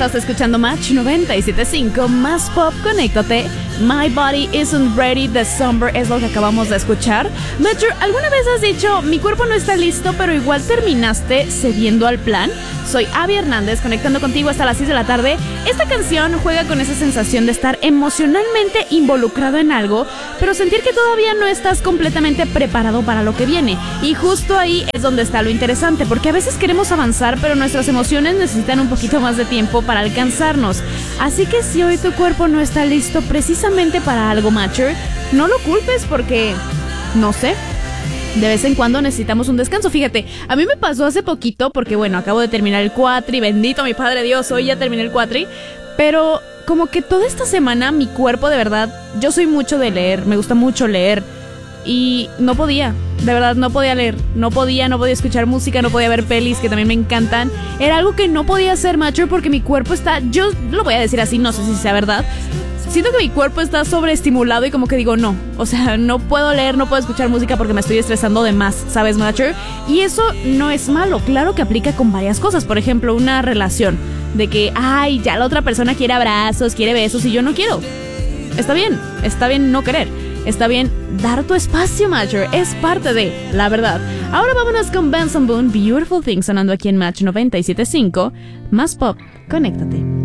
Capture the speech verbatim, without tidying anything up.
Estás escuchando Match noventa y siete punto cinco, más pop, conéctate. My Body Isn't Ready de Somber es lo que acabamos de escuchar. Matcher, ¿alguna vez has dicho, mi cuerpo no está listo, pero igual terminaste cediendo al plan? Soy Abby Hernández, conectando contigo hasta las seis de la tarde. Esta canción juega con esa sensación de estar emocionalmente involucrado en algo, pero sentir que todavía no estás completamente preparado para lo que viene. Y justo ahí es donde está lo interesante, porque a veces queremos avanzar, pero nuestras emociones necesitan un poquito más de tiempo para alcanzarnos. Así que si hoy tu cuerpo no está listo precisamente para algo, Matcher, no lo culpes porque, no sé, de vez en cuando necesitamos un descanso. Fíjate, a mí me pasó hace poquito, porque bueno, acabo de terminar el cuatri, bendito mi Padre Dios, hoy ya terminé el cuatri, pero como que toda esta semana mi cuerpo, de verdad, yo soy mucho de leer, me gusta mucho leer, y no podía, de verdad no podía leer, no podía, no podía escuchar música, no podía ver pelis que también me encantan. Era algo que no podía hacer, Matcher, porque mi cuerpo está, yo lo voy a decir así, no sé si sea verdad, siento que mi cuerpo está sobreestimulado y como que digo, no, o sea, no puedo leer, no puedo escuchar música porque me estoy estresando de más, ¿sabes, Matcher? Y eso no es malo, claro que aplica con varias cosas. Por ejemplo, una relación, de que, ay, ya la otra persona quiere abrazos, quiere besos y yo no quiero. Está bien, está bien no querer, está bien dar tu espacio, Matcher, es parte de, la verdad. Ahora vámonos con Benson Boone, Beautiful Things, sonando aquí en Match noventa y siete punto cinco, más pop, conéctate.